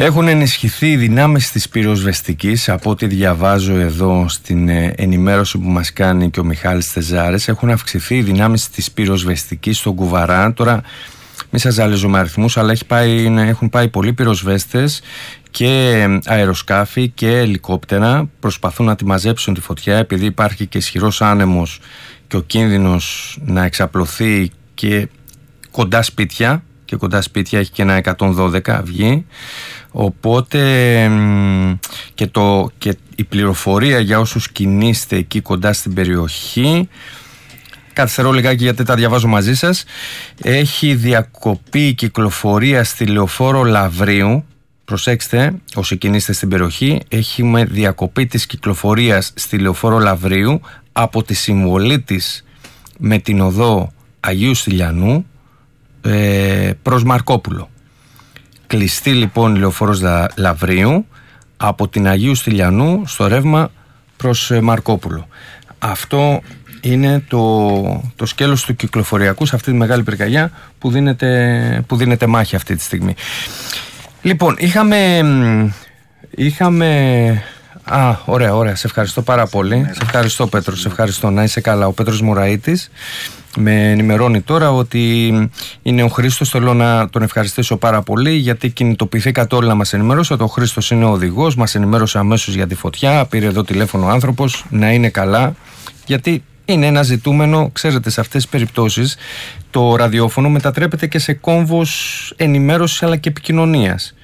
Έχουν ενισχυθεί οι δυνάμεις της πυροσβεστικής, από ό,τι διαβάζω εδώ στην ενημέρωση που μας κάνει και ο Μιχάλης Τεζάρες. Έχουν αυξηθεί οι δυνάμεις της πυροσβεστικής στον Κουβαρά. Τώρα μη σας ζαλίζουμε αριθμούς, αλλά έχουν πάει πολλοί πυροσβέστες και αεροσκάφη και ελικόπτερα. Προσπαθούν να τη μαζέψουν τη φωτιά, επειδή υπάρχει και ισχυρός άνεμος και ο κίνδυνος να εξαπλωθεί και κοντά σπίτια. Και κοντά σπίτια έχει και ένα 112 αυγή. Οπότε και η πληροφορία για όσους κινείστε εκεί κοντά στην περιοχή, καθυστερώ λιγάκι γιατί τα διαβάζω μαζί σας, έχει διακοπεί η κυκλοφορία στη Λεωφόρο Λαβρίου. Προσέξτε, όσοι κινείστε στην περιοχή, έχουμε διακοπή της κυκλοφορίας στη Λεωφόρο Λαβρίου από τη συμβολή της με την οδό Αγίου Στυλιανού προς Μαρκόπουλο. Κλειστή λοιπόν η Λεωφόρος Λαβρίου από την Αγίου Στυλιανού στο ρεύμα προς Μαρκόπουλο. Αυτό είναι το σκέλος του κυκλοφοριακού σε αυτή τη μεγάλη πυρκαγιά που δίνεται μάχη αυτή τη στιγμή. Λοιπόν, είχαμε ωραία, σε ευχαριστώ πάρα πολύ. Σε ευχαριστώ, Πέτρο, σε ευχαριστώ, να είσαι καλά. Ο Πέτρος Μουραΐτης με ενημερώνει τώρα ότι είναι ο Χρήστος. Θέλω να τον ευχαριστήσω πάρα πολύ, γιατί κινητοποιηθήκατε όλοι να μας ενημερώσετε. Ο Χρήστος είναι ο οδηγός, μας ενημέρωσε αμέσως για τη φωτιά. Πήρε εδώ τηλέφωνο ο άνθρωπος, να είναι καλά, γιατί είναι ένα ζητούμενο. Ξέρετε, σε αυτές τις περιπτώσεις το ραδιόφωνο μετατρέπεται και σε κόμβος ενημέρωσης αλλά και επικοινωνίας.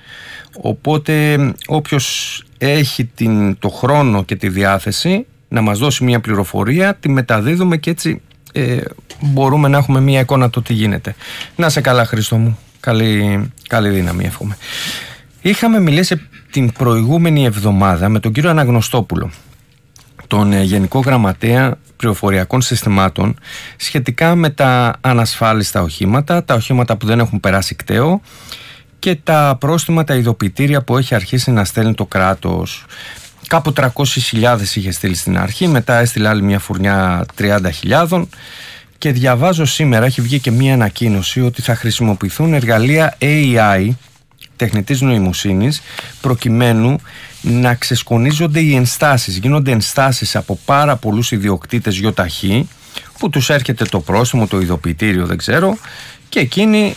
Οπότε όποιος έχει το χρόνο και τη διάθεση να μας δώσει μια πληροφορία, τη μεταδίδουμε και έτσι μπορούμε να έχουμε μια εικόνα το τι γίνεται. Να σε καλά, Χρήστο μου. Καλή δύναμη εύχομαι. Είχαμε μιλήσει την προηγούμενη εβδομάδα με τον κύριο Αναγνωστόπουλο, τον Γενικό Γραμματέα Πληροφοριακών Συστημάτων, σχετικά με τα ανασφάλιστα οχήματα, τα οχήματα που δεν έχουν περάσει κταίο και τα πρόστιμα, τα ειδοποιητήρια που έχει αρχίσει να στέλνει το κράτος. Κάπου 300.000 είχε στείλει στην αρχή, μετά έστειλε άλλη μια φουρνιά 30.000 και διαβάζω σήμερα, έχει βγει και μια ανακοίνωση ότι θα χρησιμοποιηθούν εργαλεία AI, τεχνητής νοημοσύνης, προκειμένου να ξεσκονίζονται οι ενστάσεις. Γίνονται ενστάσεις από πάρα πολλούς ιδιοκτήτες γιοταχή που τους έρχεται το πρόστιμο, το ειδοποιητήριο, δεν ξέρω, και εκείνοι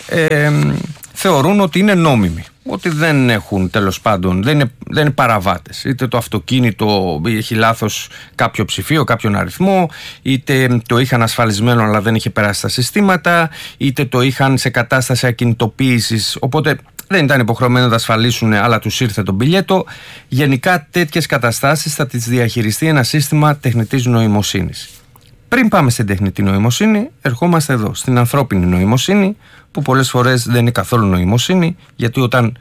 θεωρούν ότι είναι νόμιμοι, ότι δεν έχουν, τέλος πάντων, δεν είναι παραβάτες. Είτε το αυτοκίνητο έχει λάθος κάποιο ψηφίο, κάποιον αριθμό, είτε το είχαν ασφαλισμένο αλλά δεν είχε περάσει στα συστήματα, είτε το είχαν σε κατάσταση ακινητοποίησης, οπότε δεν ήταν υποχρεωμένοι να τα ασφαλίσουν, αλλά τους ήρθε το μπιλιέτο. Γενικά τέτοιες καταστάσεις θα τις διαχειριστεί ένα σύστημα τεχνητής νοημοσύνης. Πριν πάμε στην τεχνητή νοημοσύνη, ερχόμαστε εδώ στην ανθρώπινη νοημοσύνη, που πολλές φορές δεν είναι καθόλου νοημοσύνη, γιατί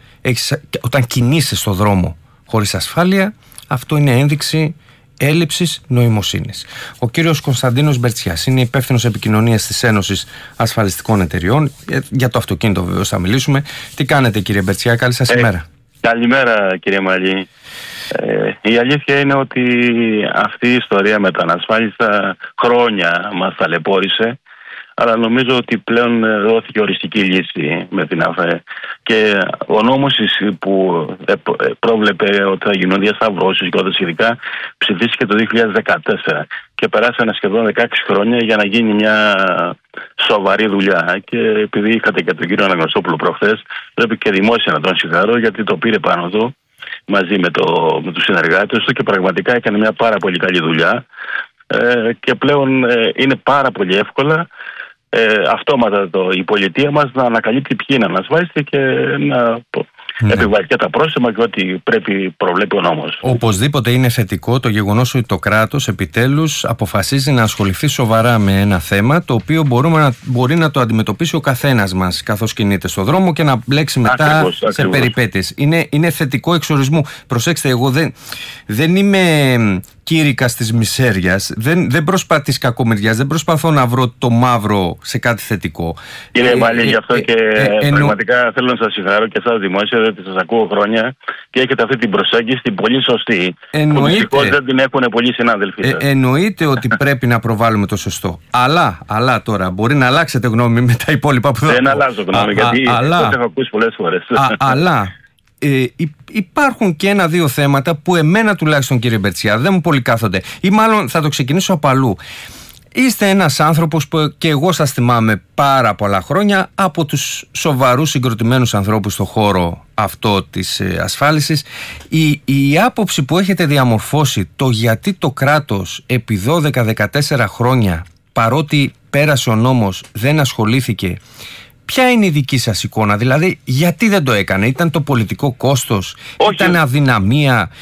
όταν κινείσαι στο δρόμο χωρίς ασφάλεια, αυτό είναι ένδειξη έλλειψης νοημοσύνης. Ο κύριος Κωνσταντίνος Μπερτσιάς είναι υπεύθυνος επικοινωνίας της Ένωσης Ασφαλιστικών Εταιριών. Για το αυτοκίνητο βεβαίως θα μιλήσουμε. Τι κάνετε, κύριε Μπερτσιά, καλή σας ημέρα. Καλημέρα, κύριε Μαλή. Η αλήθεια είναι ότι αυτή η ιστορία με τα ανασφάλιστα χρόνια μας ταλαιπώρησε, αλλά νομίζω ότι πλέον δόθηκε οριστική λύση με την ΑΦΕ και ο νόμος που πρόβλεπε ότι θα γίνουν διασταυρώσεις και όλα σχετικά ψηφίστηκε το 2014 και περάσανε σχεδόν 16 χρόνια για να γίνει μια σοβαρή δουλειά. Και επειδή είχατε και τον κύριο Αναγνωστόπουλο προχθές, πρέπει και δημόσια να τον συγχαρώ, γιατί το πήρε πάνω του μαζί με τους συνεργάτες του και πραγματικά έκανε μια πάρα πολύ καλή δουλειά, και πλέον είναι πάρα πολύ εύκολα αυτόματα η πολιτεία μας να ανακαλύπτει ποιοι είναι ανασφάλιστοι και να επιβάλλει και τα πρόστιμα και ό,τι προβλέπει ο νόμος. Οπωσδήποτε είναι θετικό το γεγονός ότι το κράτος επιτέλους αποφασίζει να ασχοληθεί σοβαρά με ένα θέμα, το οποίο μπορεί να το αντιμετωπίσει ο καθένας μας καθώς κινείται στο δρόμο και να μπλέξει μετά ακριβώς. περιπέτειες. Είναι θετικό εξορισμού. Προσέξτε, εγώ δεν είμαι κήρυκας της μισέριας, δεν προσπαθώ της κακομοιριάς, δεν προσπαθώ να βρω το μαύρο σε κάτι θετικό. Κύριε Μαλή, γι' αυτό και πραγματικά θέλω να σας συγχαρώ και εσάς δημόσια, διότι σας ακούω χρόνια και έχετε αυτή την προσέγγιση, την πολύ σωστή. Που δυστυχώς δεν την έχουν πολλοί συνάδελφοι σας. Εννοείται ότι πρέπει να προβάλλουμε το σωστό. Αλλά τώρα μπορεί να αλλάξετε γνώμη με τα υπόλοιπα που θα πω. Δεν αλλάζω γνώμη, γιατί το έχω ακούσει πολλές φορές. Αλλά υπάρχουν και ένα-δύο θέματα που εμένα τουλάχιστον, κύριε Μπερτσιά, δεν μου πολύ κάθονται, ή μάλλον θα το ξεκινήσω από αλλού. Είστε ένας άνθρωπος που και εγώ σας θυμάμαι πάρα πολλά χρόνια από τους σοβαρούς συγκροτημένους ανθρώπους στον χώρο αυτό της ασφάλισης. Η άποψη που έχετε διαμορφώσει, το γιατί το κράτος επί 12-14 χρόνια, παρότι πέρασε ο νόμος, δεν ασχολήθηκε, ποια είναι η δική σας εικόνα? Δηλαδή, γιατί δεν το έκανε? Ήταν το πολιτικό κόστος? Ήταν αδυναμία?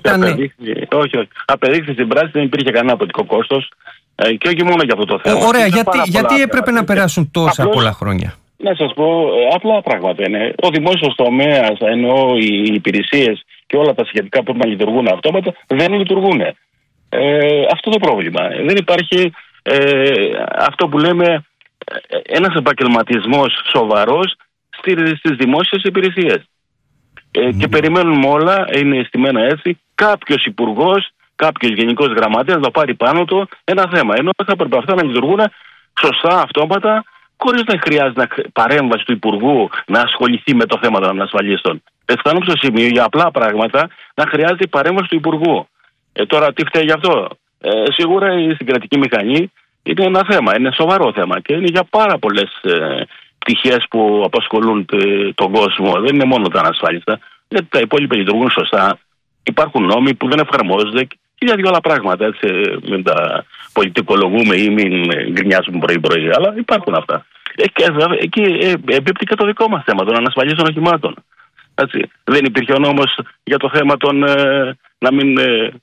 Όχι. Απεδείχθη στην πράξη, δεν υπήρχε κανένα πολιτικό κόστος. Και όχι μόνο για αυτό το θέμα. Ωραία, γιατί έπρεπε να περάσουν τόσα πολλά χρόνια? Να σας πω, απλά πράγματα είναι. Ο δημόσιος τομέας, ενώ οι υπηρεσίες και όλα τα σχετικά που να λειτουργούν αυτόματα, δεν λειτουργούν. Αυτό το πρόβλημα. Δεν υπάρχει αυτό που λέμε ένας επαγγελματισμός σοβαρός στις δημόσιες υπηρεσίες. Και περιμένουμε όλα, είναι στημένα έτσι, κάποιος υπουργός, κάποιος γενικός γραμματέας θα πάρει πάνω του ένα θέμα. Ενώ θα έπρεπε αυτά να λειτουργούν σωστά, αυτόματα, χωρίς να χρειάζεται παρέμβαση του Υπουργού να ασχοληθεί με το θέμα των ασφαλίστων. Φτάνουμε στο σημείο για απλά πράγματα να χρειάζεται η παρέμβαση του Υπουργού. Τώρα τι φταίει γι' αυτό? Σίγουρα η συγκρατική μηχανή είναι ένα θέμα, είναι σοβαρό θέμα και είναι για πάρα πολλές πτυχές που απασχολούν τον κόσμο. Δεν είναι μόνο τα ανασφάλιστα. Γιατί τα υπόλοιπα λειτουργούν σωστά. Υπάρχουν νόμοι που δεν εφαρμόζονται και για δύο άλλα πράγματα. Έτσι, μην τα πολιτικολογούμε ή μην γκρινιάζουμε πρωί-πρωί. Αλλά υπάρχουν αυτά. Εκεί εμπίπτει και το δικό μας θέμα των ανασφαλίσεων οχημάτων. Έτσι. Δεν υπήρχε ο νόμος για το θέμα των να μην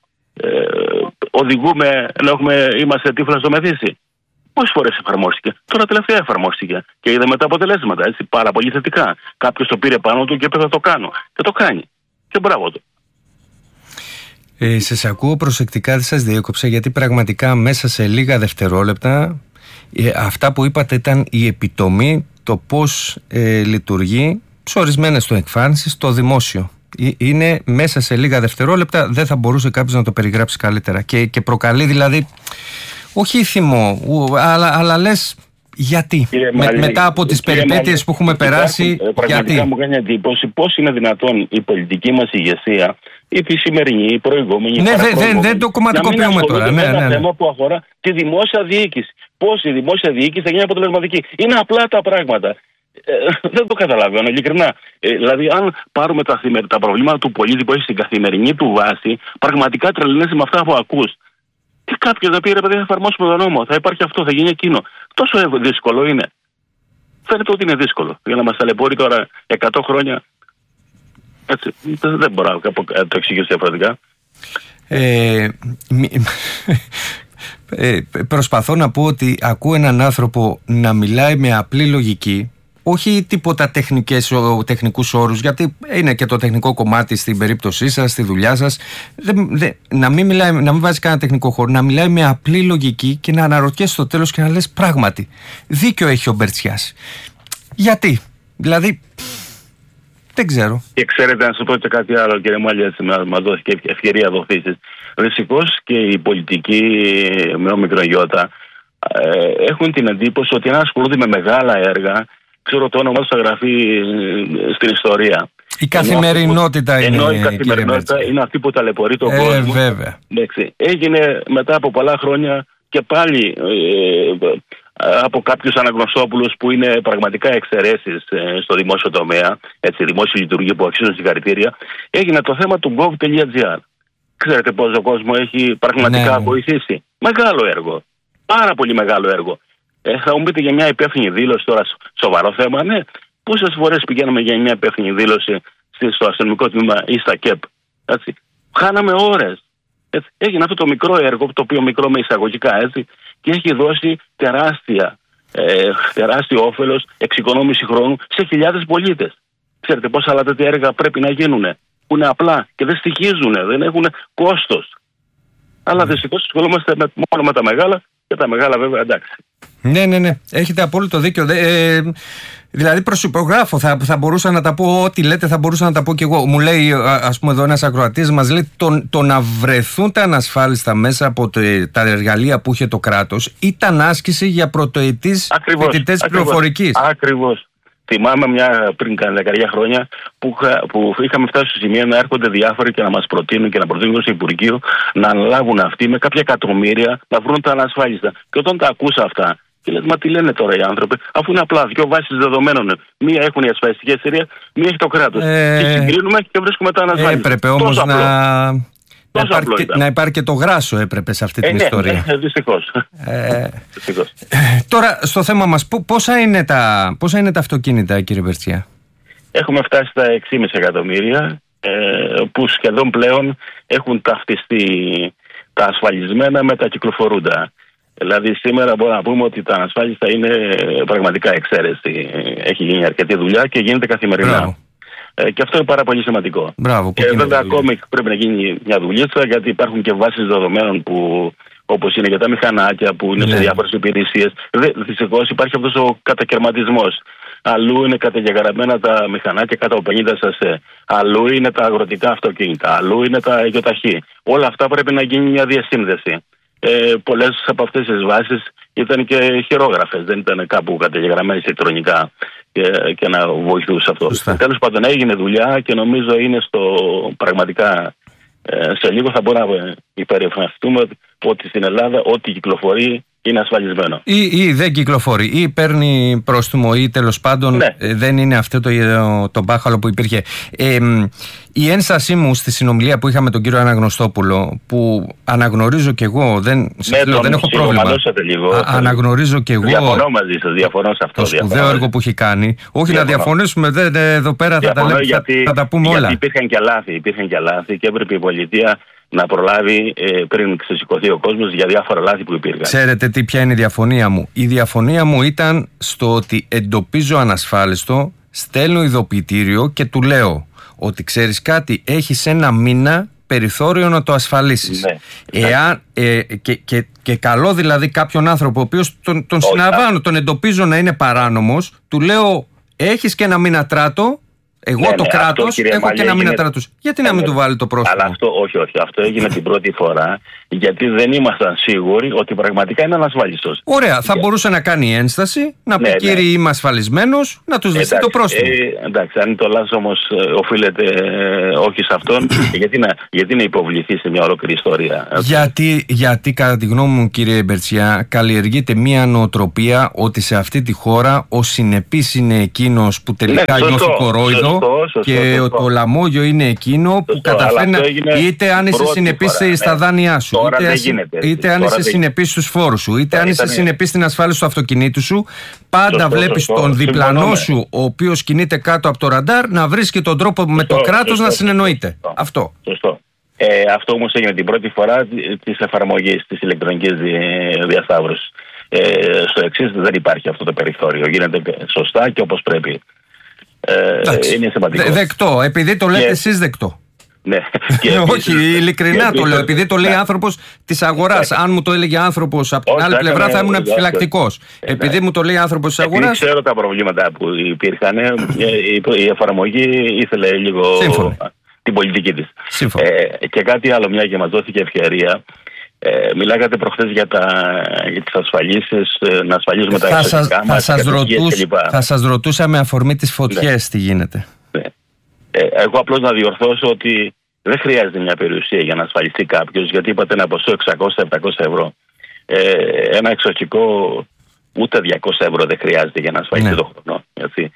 οδηγούμε, να είμαστε τύφλα στο μεθύσι. Πόσες φορές εφαρμόστηκε? Τώρα τελευταία εφαρμόστηκε και είδαμε τα αποτελέσματα. Έτσι, πάρα πολύ θετικά. Κάποιος το πήρε πάνω του και είπε θα το κάνω. Και το κάνει. Και μπράβο του. Σας ακούω προσεκτικά, δεν σας διέκοψα, γιατί πραγματικά μέσα σε λίγα δευτερόλεπτα αυτά που είπατε ήταν η επιτομή το πώς λειτουργεί σε ορισμένες του εκφάνσεις το δημόσιο. Είναι μέσα σε λίγα δευτερόλεπτα, δεν θα μπορούσε κάποιος να το περιγράψει καλύτερα και προκαλεί δηλαδή όχι θυμό, αλλά λες γιατί μετά από τις περιπέτειες που έχουμε περάσει, πραγματικά μου κάνει εντύπωση πώς είναι δυνατόν η πολιτική μας ηγεσία, η σημερινή, η προηγούμενη, δεν το κομματικοποιούμε τώρα. Είναι ένα θέμα που αφορά τη δημόσια διοίκηση. Πώς η δημόσια διοίκηση θα γίνει αποτελεσματική? Είναι απλά τα πράγματα. Δεν το καταλαβαίνω, ειλικρινά. Δηλαδή, αν πάρουμε τα προβλήματα του πολίτη που έχει στην καθημερινή του βάση, πραγματικά τρελαίνεσαι με αυτά που ακούς. Και κάποιος να πει ρε παιδί, θα εφαρμόσουμε τον νόμο, θα υπάρχει αυτό, θα γίνει εκείνο. Τόσο δύσκολο είναι? Φαίνεται ότι είναι δύσκολο. Για να μας ταλαιπωρεί τώρα 100 χρόνια. Έτσι, δεν μπορώ να το εξηγήσω διαφορετικά. Προσπαθώ να πω ότι ακούω έναν άνθρωπο να μιλάει με απλή λογική, όχι τίποτα τεχνικούς όρους, γιατί είναι και το τεχνικό κομμάτι στην περίπτωσή σας, στη δουλειά σας. Να μην βάζει κανένα τεχνικό χώρο, να μιλάει με απλή λογική και να αναρωτιέσαι στο τέλος και να λες πράγματι δίκιο έχει ο Μπερτσιάς. Γιατί? Δηλαδή δεν ξέρω. Και ξέρετε, να σου πω και κάτι άλλο, κύριε Μάλια, έτσι μας δόθηκε ευκαιρία δοθήσεις. Δυστυχώς και οι πολιτικοί με ομικρογιώτα έχουν την εντύπωση ότι αν ασχολούνται με μεγάλα έργα, ξέρω το όνομα του θα γραφεί στην ιστορία. Η καθημερινότητα είναι. Ενώ η καθημερινότητα είναι αυτή που ταλαιπωρεί τον κόσμο. Βέβαια. Έγινε μετά από πολλά χρόνια και πάλι από κάποιους αναγνωστόπουλους που είναι πραγματικά εξαιρέσεις στο δημόσιο τομέα, έτσι, δημόσια λειτουργία που αξίζουν συγχαρητήρια, έγινε το θέμα του gov.gr. Ξέρετε πόσο κόσμο έχει πραγματικά βοηθήσει? Μεγάλο έργο. Πάρα πολύ μεγάλο έργο. Θα μου πείτε για μια υπεύθυνη δήλωση τώρα, σοβαρό θέμα, ναι. Πόσες φορές πηγαίναμε για μια υπεύθυνη δήλωση στο αστυνομικό τμήμα ή στα ΚΕΠ? Έτσι. Χάναμε ώρες. Έτσι. Έγινε αυτό το μικρό έργο, το οποίο μικρό με εισαγωγικά, έτσι, και έχει δώσει τεράστιο όφελος, εξοικονόμηση χρόνου σε χιλιάδες πολίτες. Ξέρετε πόσα άλλα τέτοια έργα πρέπει να γίνουν, που είναι απλά και δεν στοιχίζουν, δεν έχουν κόστος. Αλλά δυστυχώς ασχολούμαστε μόνο με τα μεγάλα, και τα μεγάλα βέβαια εντάξει. Ναι. Έχετε απόλυτο δίκιο. Δηλαδή προσυπογράφω, θα μπορούσα να τα πω ό,τι λέτε, θα μπορούσα να τα πω κι εγώ. Μου λέει, ας πούμε εδώ ένας ακροατής μας λέει, το να βρεθούν τα ανασφάλιστα μέσα από τα εργαλεία που είχε το κράτος ήταν άσκηση για πρωτοετής φοιτητές πληροφορικής. Ακριβώς. Θυμάμαι πριν κάνα 10 χρόνια που είχαμε φτάσει στο σημείο να έρχονται διάφοροι και να μας προτείνουν και να προτείνουν στο Υπουργείο να αναλάβουν αυτοί με κάποια εκατομμύρια να βρουν τα ανασφάλιστα. Και όταν τα ακούσα αυτά, και λες, μα τι λένε τώρα οι άνθρωποι, αφού είναι απλά δύο βάσεις δεδομένων. Μία έχουν η ασφαλιστική εταιρεία, μία έχει το κράτος. Και συγκρίνουμε και βρίσκουμε τα ανασφάλιστα. Έπρεπε όμως να υπάρχει και το γράσο, έπρεπε σε αυτή την ιστορία. Δυστυχώς. Τώρα, στο θέμα μας, πόσα είναι τα αυτοκίνητα, κύριε Μπερτσιά? Έχουμε φτάσει στα 6,5 εκατομμύρια, που σχεδόν πλέον έχουν ταυτιστεί τα ασφαλισμένα με τα κυκλοφορούντα. Δηλαδή σήμερα μπορούμε να πούμε ότι τα ανασφάλιστα είναι πραγματικά εξαίρεση. Έχει γίνει αρκετή δουλειά και γίνεται καθημερινά. Και αυτό είναι πάρα πολύ σημαντικό. Και βέβαια ακόμη πρέπει να γίνει μια δουλίτσα, γιατί υπάρχουν και βάσεις δεδομένων όπως είναι για τα μηχανάκια που είναι σε διάφορες υπηρεσίες. Δυστυχώς υπάρχει αυτός ο κατακαιρματισμός. Αλλού είναι καταγεγραμμένα τα μηχανάκια κάτω από 50 σασέ. Αλλού είναι τα αγροτικά αυτοκίνητα. Αλλού είναι τα γιοταχή. Όλα αυτά πρέπει να γίνει μια διασύνδεση. Πολλές από αυτές τις βάσεις ήταν και χειρόγραφες, δεν ήταν κάπου καταγεγραμμένες ηλεκτρονικά και να βοηθούσε αυτό. Τέλος πάντων έγινε δουλειά και νομίζω είναι πραγματικά σε λίγο θα μπορούμε να υπερευναστούμε ότι στην Ελλάδα ό,τι κυκλοφορεί είναι ασφαλισμένο. Ή δεν κυκλοφορεί, ή παίρνει πρόστιμο, ή τέλος πάντων δεν είναι αυτό το μπάχαλο που υπήρχε. Η ένστασή μου στη συνομιλία που είχαμε με τον κύριο Αναγνωστόπουλο, που αναγνωρίζω και εγώ, δεν έχω πρόβλημα. Αναγνωρίζω και εγώ. Διαφωνώ μαζί σας, διαφωνώ σε αυτό. Το σπουδαίο έργο που έχει κάνει. Όχι να διαφωνήσουμε, εδώ πέρα θα τα πούμε όλα. Γιατί υπήρχαν και λάθη και έπρεπε η πολιτεία να προλάβει πριν ξεσηκωθεί ο κόσμος για διάφορα λάθη που υπήρχαν. Ξέρετε ποια είναι η διαφωνία μου? Η διαφωνία μου ήταν στο ότι εντοπίζω ανασφάλιστο, στέλνω ειδοποιητήριο και του λέω ότι ξέρεις κάτι, έχεις ένα μήνα περιθώριο να το ασφαλίσεις. Και καλό δηλαδή κάποιον άνθρωπο ο οποίος τον συναντάω, τον εντοπίζω να είναι παράνομος, του λέω έχεις και ένα μήνα τράτο. Εγώ το κράτος έχω και ένα μήνα τράτος. Γιατί να μην του βάλει το πρόστιμο? Αλλά όχι. Αυτό έγινε την πρώτη φορά γιατί δεν ήμασταν σίγουροι ότι πραγματικά είναι ανασφάλιστος. Ωραία. Θα μπορούσε να κάνει ένσταση, να πει κύριε είμαι ασφαλισμένος, να τους δεχτεί το πρόστιμο. Εντάξει, αν το λάθος όμως οφείλεται όχι σε αυτόν, γιατί να υποβληθεί σε μια ολόκληρη ιστορία? Γιατί κατά τη γνώμη μου, κύριε Μπερτσιά, καλλιεργείται μια νοοτροπία ότι σε αυτή τη χώρα ο συνεπής είναι εκείνος που τελικά νιώθει κορόιδο. Και το λαμόγιο είναι εκείνο που καταφέρνει, είτε αν είσαι συνεπής στα δάνειά σου, είτε αν είσαι συνεπής στους φόρους σου, είτε αν είσαι συνεπής στην ασφάλιση του αυτοκινήτου σου, πάντα βλέπεις τον διπλανό σου, ο οποίος κινείται κάτω από το ραντάρ, να βρίσκει τον τρόπο με το κράτος να συνεννοείται. Αυτό. Σωστό. Αυτό όμως έγινε την πρώτη φορά της εφαρμογής της ηλεκτρονικής διασταύρωσης. Στο εξής δεν υπάρχει αυτό το περιθώριο. Γίνεται σωστά και όπως πρέπει. Είναι σημαντικό. Δεκτό, επειδή το λέτε εσείς δεκτό. Ναι. Όχι, ειλικρινά το λέω, επειδή το λέει άνθρωπος της αγοράς. Αν μου το έλεγε άνθρωπος από την άλλη πλευρά θα ήμουν επιφυλακτικός. Επειδή μου το λέει άνθρωπος της αγοράς. Ξέρω τα προβλήματα που υπήρχαν. Η εφαρμογή ήθελε λίγο την πολιτική της. Και κάτι άλλο, μια και μας δόθηκε ευκαιρία. Μιλάγατε προχθές για τις ασφαλίσεις, να ασφαλίζουμε τα εξωτικά μας, θα σας ρωτούσα με αφορμή τις φωτιές τι γίνεται. Εγώ απλώς να διορθώσω ότι δεν χρειάζεται μια περιουσία για να ασφαλιστεί κάποιος, γιατί είπατε ένα ποσό 600-700 ευρώ. Ένα εξωτικό ούτε 200 ευρώ δεν χρειάζεται για να ασφαλιστεί το χρόνο.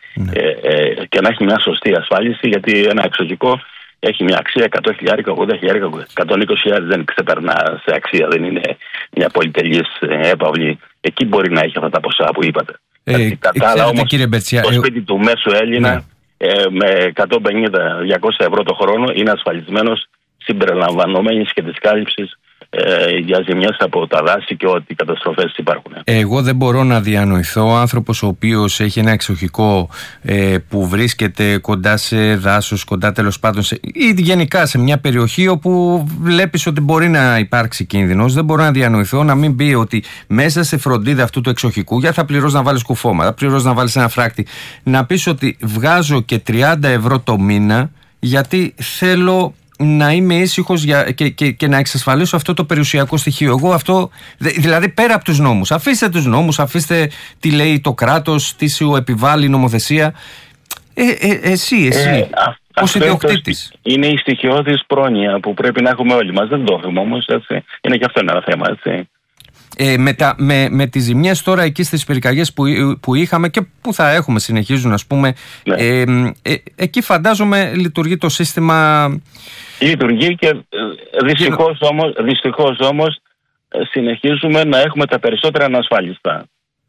Και να έχει μια σωστή ασφάλιση, γιατί ένα εξωτικό έχει μια αξία 100.000, 80.000, 120.000, δεν ξεπερνά σε αξία, δεν είναι μια πολυτελής έπαυλη. Εκεί μπορεί να έχει αυτά τα ποσά που είπατε. Ξέρετε, όμως, κύριε Μπερτσιά, το σπίτι του μέσου Έλληνα με 150-200 ευρώ το χρόνο είναι ασφαλισμένος συμπεριλαμβανομένης και της κάλυψης για ζημιές από τα δάση και ό,τι καταστροφές υπάρχουν. Εγώ δεν μπορώ να διανοηθώ ο άνθρωπος ο οποίος έχει ένα εξοχικό που βρίσκεται κοντά σε δάσος, κοντά τέλος πάντων ή γενικά σε μια περιοχή όπου βλέπεις ότι μπορεί να υπάρξει κίνδυνος. Δεν μπορώ να διανοηθώ να μην πει ότι μέσα σε φροντίδα αυτού του εξοχικού, για θα πληρώσει να βάλεις κουφώμα, θα πληρώσει να βάλεις ένα φράκτη, να πεις ότι βγάζω και 30 ευρώ το μήνα γιατί θέλω να είμαι ήσυχος και να εξασφαλίσω αυτό το περιουσιακό στοιχείο. Εγώ αυτό, δηλαδή πέρα από τους νόμους, αφήστε τους νόμους, αφήστε τι λέει το κράτος, τι σου επιβάλλει η νομοθεσία. Εσύ ως ιδιοκτήτης. Είναι η στοιχειώδης πρόνοια που πρέπει να έχουμε όλοι μας. Δεν το έχουμε όμως, έτσι. Είναι και αυτό ένα θέμα, έτσι. Με τις ζημιές τώρα εκεί στις πυρκαγιές που είχαμε και που θα έχουμε, συνεχίζουν ας πούμε, ναι. Εκεί φαντάζομαι λειτουργεί το σύστημα. Λειτουργεί και δυστυχώς όμως συνεχίζουμε να έχουμε τα περισσότερα ανασφάλιστα.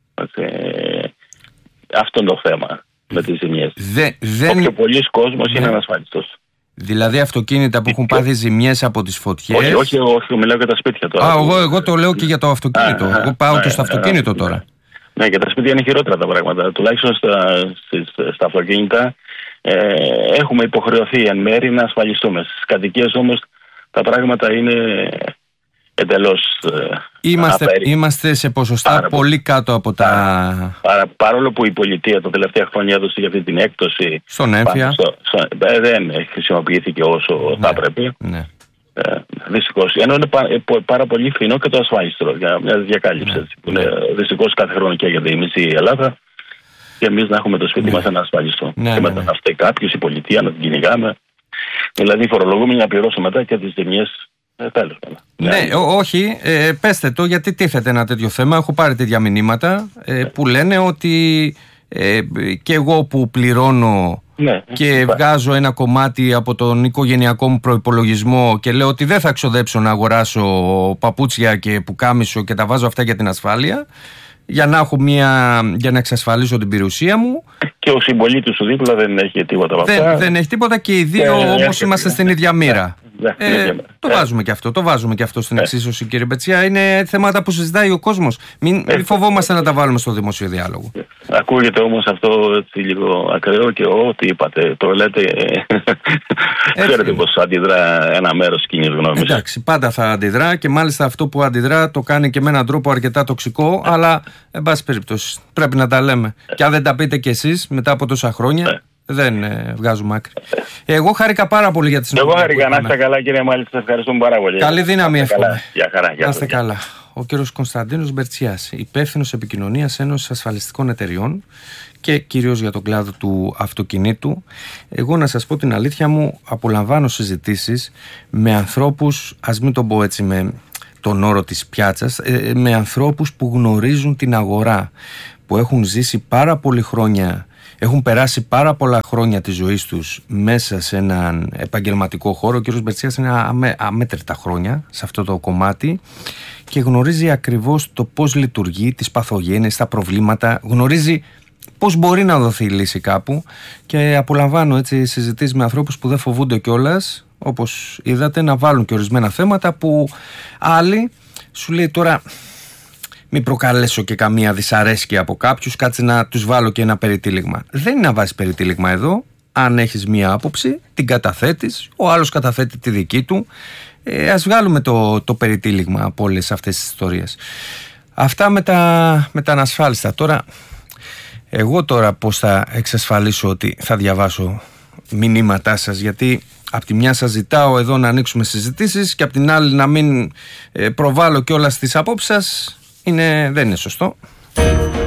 Αυτό είναι το θέμα με τις ζημιές. Όποιο πολλής κόσμος είναι ανασφάλιστος. Δηλαδή αυτοκίνητα που έχουν πάθει ζημιές από τις φωτιές. Όχι, μιλάω για τα σπίτια τώρα. Εγώ το λέω και για το αυτοκίνητο. Εγώ πάω και στο αυτοκίνητο τώρα. Ναι, για τα σπίτια είναι χειρότερα τα πράγματα. Τουλάχιστον στα αυτοκίνητα έχουμε υποχρεωθεί εν μέρη να ασφαλιστούμε. Στις κατοικίες όμως τα πράγματα είναι εντελώς. Είμαστε σε ποσοστά πολύ κάτω από τα. Παρόλο που η πολιτεία τα τελευταία χρόνια έδωσε για αυτή την έκπτωση στον έμφυα, δεν χρησιμοποιήθηκε όσο θα έπρεπε. Ναι. Δυστυχώς. Ενώ είναι πάρα πολύ φθηνό και το ασφάλιστρο για μια διακάλυψη. Δυστυχώς κάθε χρόνο καίγεται η μισή Ελλάδα και εμείς να έχουμε το σπίτι μας ένα ασφάλιστρο. Και μετά να φταίει κάποιος, η πολιτεία να την κυνηγάμε. Δηλαδή οι φορολογούμενοι να πληρώσουν μετά και τις ζημιές. Όχι, πέστε το, γιατί τίθεται ένα τέτοιο θέμα. Έχω πάρει τέτοια μηνύματα που λένε ότι και εγώ που πληρώνω και βγάζω ένα κομμάτι από τον οικογενειακό μου προϋπολογισμό και λέω ότι δεν θα ξοδέψω να αγοράσω παπούτσια και πουκάμισο και τα βάζω αυτά για την ασφάλεια, για να εξασφαλίσω την περιουσία μου. Και ο συμπολίτης σου δίπλα δεν έχει τίποτα από αυτά. Δεν έχει τίποτα και οι δύο όμως είμαστε στην ίδια μοίρα. Το βάζουμε και αυτό στην εξίσωση, κύριε Μπετσιά. Είναι θέματα που συζητάει ο κόσμος. Μην φοβόμαστε να τα βάλουμε στο δημόσιο διάλογο. Ακούγεται όμως αυτό έτσι λίγο ακραίο και ό,τι είπατε. Το λέτε. Ξέρετε πως αντιδρά ένα μέρος κοινής γνώμης. Εντάξει, πάντα θα αντιδρά και μάλιστα αυτό που αντιδρά το κάνει και με έναν τρόπο αρκετά τοξικό. Αλλά, εν πάση περιπτώσει, πρέπει να τα λέμε. Και αν δεν τα πείτε κι εσείς μετά από τόσα χρόνια. Δεν βγάζουμε άκρη. Εγώ χάρηκα πάρα πολύ για τη συνομιλία. Εγώ χάρηκα, να είστε καλά, κύριε Μάλιστα. Σας ευχαριστούμε πάρα πολύ. Καλή δύναμη, εύχομαι. Γεια χαρά. Να είστε καλά. Ο κύριος Κωνσταντίνος Μπερτσιάς, υπεύθυνος επικοινωνίας Ένωσης Ασφαλιστικών Εταιριών και κυρίως για τον κλάδο του αυτοκινήτου. Εγώ, να σας πω την αλήθεια μου, απολαμβάνω συζητήσεις με ανθρώπους, ας μην το πω έτσι με τον όρο της πιάτσας, με ανθρώπους που γνωρίζουν την αγορά, που έχουν ζήσει πάρα πολλή χρόνια. Έχουν περάσει πάρα πολλά χρόνια της ζωής τους μέσα σε έναν επαγγελματικό χώρο. Ο κ. Μπερτσιάς είναι αμέτρητα χρόνια σε αυτό το κομμάτι και γνωρίζει ακριβώς το πώς λειτουργεί, τις παθογένειες, τα προβλήματα, γνωρίζει πώς μπορεί να δοθεί η λύση κάπου και απολαμβάνω έτσι συζητήσεις με ανθρώπους που δεν φοβούνται κιόλας, όπως είδατε, να βάλουν και ορισμένα θέματα που άλλοι σου λέει τώρα. Μην προκαλέσω και καμία δυσαρέσκεια από κάποιους, κάτσε να τους βάλω και ένα περιτύλιγμα. Δεν είναι να βάζεις περιτύλιγμα εδώ. Αν έχεις μία άποψη, την καταθέτεις, ο άλλος καταθέτει τη δική του. Ας βγάλουμε το περιτύλιγμα από όλες αυτές τις ιστορίες. Αυτά με τα ανασφάλιστα. Τώρα, εγώ τώρα πώς θα εξασφαλίσω ότι θα διαβάσω μηνύματά σας, γιατί απ' τη μια σας ζητάω εδώ να ανοίξουμε συζητήσεις και απ' την άλλη να μην προβάλλω κιόλας τις απόψεις σας. Δεν είναι σωστό.